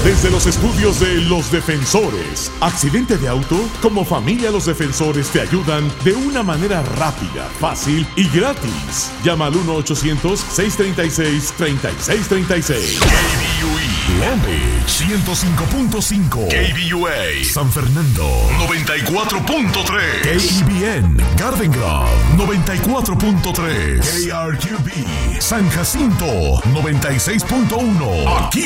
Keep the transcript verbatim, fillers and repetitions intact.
Desde los estudios de Los Defensores. ¿Accidente de auto? Como familia Los Defensores te ayudan de una manera rápida, fácil y gratis. Llama al uno ochocientos, seiscientos treinta y seis, treinta y seis treinta y seis. K B U E Long Beach ciento cinco punto cinco, K B U A San Fernando noventa y cuatro punto tres, K E B N Garden Grove noventa y cuatro punto tres, K R Q B San Jacinto noventa y seis punto uno. Aquí